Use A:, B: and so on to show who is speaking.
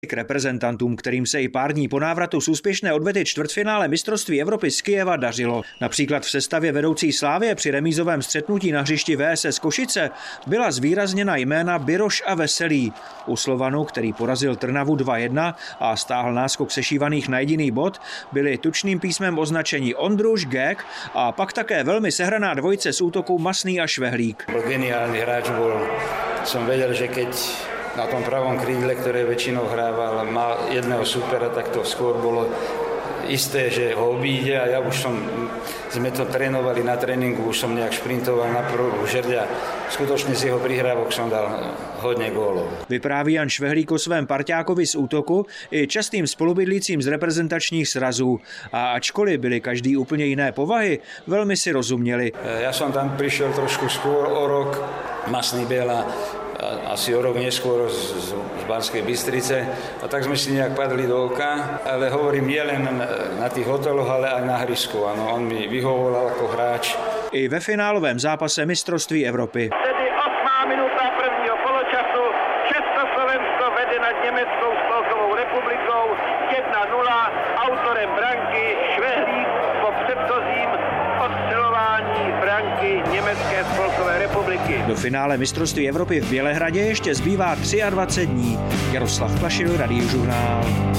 A: K reprezentantům, kterým se i pár dní po návratu z úspěšné odvety čtvrtfinále mistrovství Evropy z Kyjeva dařilo. Například v sestavě vedoucí Slavie při remízovém střetnutí na hřišti VSS Košice byla zvýrazněna jména Biroš a Veselý. U Slovanu, který porazil Trnavu 2-1 a stáhl náskok sešívaných na jediný bod, byli tučným písmem označení Ondruš, Gek a pak také velmi sehraná dvojice z útoku Masný a Švehlík.
B: Geniálny hráč bol. Som vedel, že keď na tom pravom krídle, ktoré väčšinou hrával, mal jedného supera, tak to skôr bolo isté, že ho obíde a ja už sme to trénovali na tréninku, už som nejak šprintoval na prvú žerď a skutočne z jeho prihrávok som dal hodně gólov.
A: Vypráví Jan Švehlík o svém parťákovi z útoku i častým spolubydlícím z reprezentačních srazů. A ačkoliv byli každý úplně jiné povahy, velmi si rozuměli.
B: Ja som tam prišiel trošku skôr o rok, Masný Biela asi o rok neskôr z Banskej Bystrice a tak sme si nejak padli do oka, ale hovorím nielen na tých hoteloch, ale aj na hrisku. Ano, on mi vyhovoval ako hráč.
A: I ve finálovém zápase mistrovství Evropy.
C: Tedy 8. minuta prvního poločasu. Československo vede nad Německou spolkovou republikou 1-0. Autorem branky Švehlík po předchozím odstřelování branky Německé spolkové republiky.
A: Do finále mistrovství Evropy v Bělehradě ještě zbývá 23 dní. Jaroslav Plašil, Radiožurnál.